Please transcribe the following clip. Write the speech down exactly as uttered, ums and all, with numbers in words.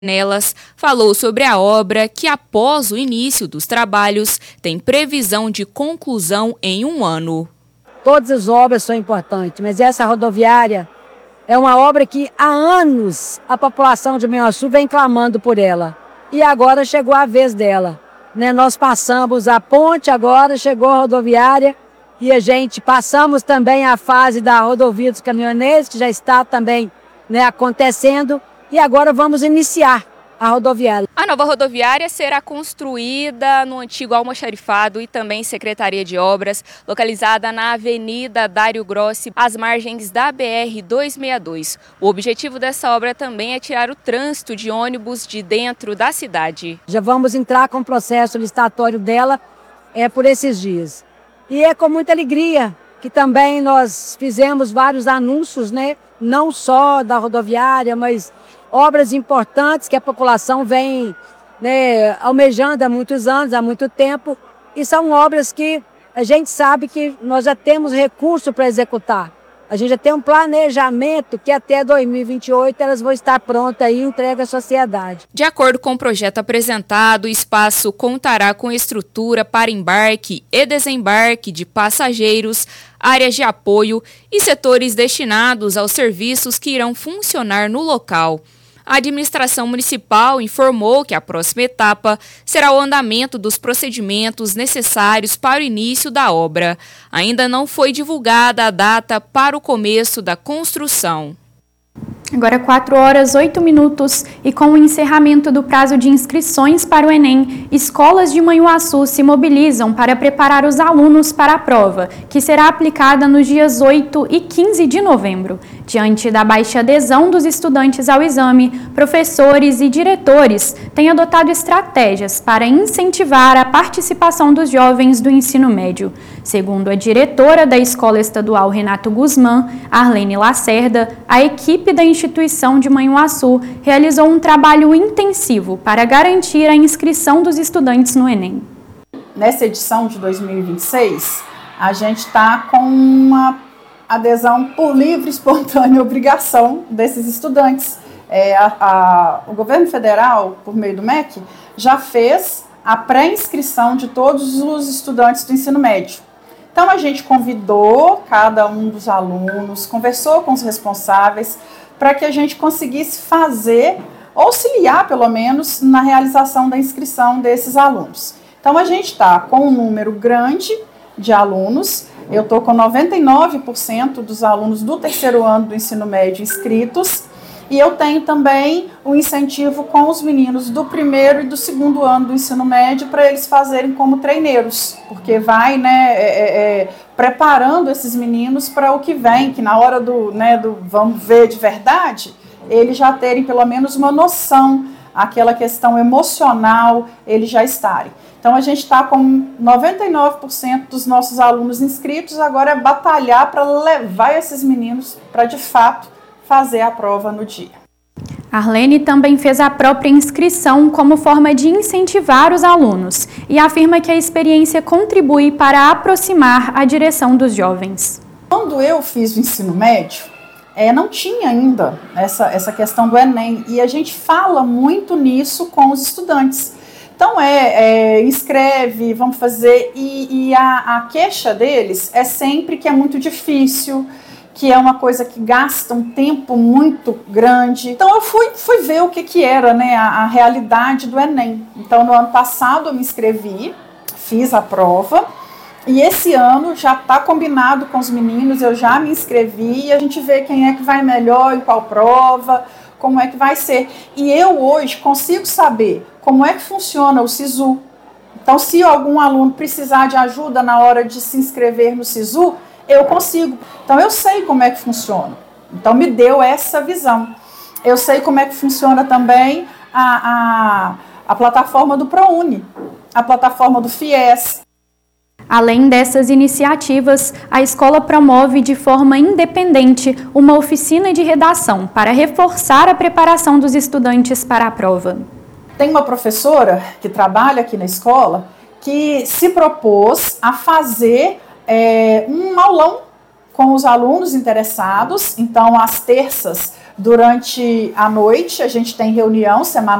Nelas, falou sobre a obra que, após o início dos trabalhos, tem previsão de conclusão em um ano. Todas as obras são importantes, mas essa rodoviária é uma obra que há anos a população de Manhuaçu vem clamando por ela. E agora chegou a vez dela. Né? Nós passamos a ponte, agora chegou a rodoviária e a gente passamos também a fase da rodovia dos caminhoneiros, que já está também, né, acontecendo. E agora vamos iniciar a rodoviária. A nova rodoviária será construída no antigo almoxarifado e também Secretaria de Obras, localizada na Avenida Dário Grossi, às margens da B R duzentos e sessenta e dois. O objetivo dessa obra também é tirar o trânsito de ônibus de dentro da cidade. Já vamos entrar com o processo licitatório dela é, por esses dias. E é com muita alegria que também nós fizemos vários anúncios, né? Não só da rodoviária, mas obras importantes que a população vem, né, almejando há muitos anos, há muito tempo. E são obras que a gente sabe que nós já temos recurso para executar. A gente já tem um planejamento que até dois mil e vinte e oito elas vão estar prontas e entregue à sociedade. De acordo com o projeto apresentado, o espaço contará com estrutura para embarque e desembarque de passageiros, áreas de apoio e setores destinados aos serviços que irão funcionar no local. A administração municipal informou que a próxima etapa será o andamento dos procedimentos necessários para o início da obra. Ainda não foi divulgada a data para o começo da construção. Agora quatro horas, oito minutos e com o encerramento do prazo de inscrições para o Enem, escolas de Manhuaçu se mobilizam para preparar os alunos para a prova, que será aplicada nos dias oito e quinze de novembro. Diante da baixa adesão dos estudantes ao exame, professores e diretores têm adotado estratégias para incentivar a participação dos jovens do ensino médio. Segundo a diretora da Escola Estadual Renato Guzmán, Arlene Lacerda, a equipe da instituição de Manhuaçu realizou um trabalho intensivo para garantir a inscrição dos estudantes no Enem. Nessa edição de dois mil e vinte e seis, a gente está com uma adesão por livre, espontânea obrigação desses estudantes. É, a, a, o governo federal, por meio do M E C, já fez a pré-inscrição de todos os estudantes do ensino médio. Então, a gente convidou cada um dos alunos, conversou com os responsáveis, para que a gente conseguisse fazer, auxiliar pelo menos, na realização da inscrição desses alunos. Então, a gente está com um número grande de alunos, eu estou com noventa e nove por cento dos alunos do terceiro ano do ensino médio inscritos, e eu tenho também o incentivo com os meninos do primeiro e do segundo ano do ensino médio para eles fazerem como treineiros, porque vai, né, é, é, preparando esses meninos para o que vem, que na hora do, né, do vamos ver de verdade, eles já terem pelo menos uma noção, aquela questão emocional, eles já estarem. Então, a gente está com noventa e nove por cento dos nossos alunos inscritos, agora é batalhar para levar esses meninos para, de fato, fazer a prova no dia. Arlene também fez a própria inscrição como forma de incentivar os alunos e afirma que a experiência contribui para aproximar a direção dos jovens. Quando eu fiz o ensino médio, é, não tinha ainda essa, essa questão do Enem e a gente fala muito nisso com os estudantes. Então, é, é inscreve, vamos fazer, e, e a, a queixa deles é sempre que é muito difícil, que é uma coisa que gasta um tempo muito grande. Então, eu fui, fui ver o que, que era, né, a, a realidade do Enem. Então, no ano passado, eu me inscrevi, fiz a prova, e esse ano já está combinado com os meninos, eu já me inscrevi, e a gente vê quem é que vai melhor em qual prova, como é que vai ser. E eu hoje consigo saber como é que funciona o SISU. Então, se algum aluno precisar de ajuda na hora de se inscrever no SISU, eu consigo. Então, eu sei como é que funciona. Então, me deu essa visão. Eu sei como é que funciona também a, a, a plataforma do ProUni, a plataforma do FIES. Além dessas iniciativas, a escola promove de forma independente uma oficina de redação para reforçar a preparação dos estudantes para a prova. Tem uma professora que trabalha aqui na escola que se propôs a fazer é, um aulão com os alunos interessados. Então, às terças Durante a noite, a gente tem reunião semanal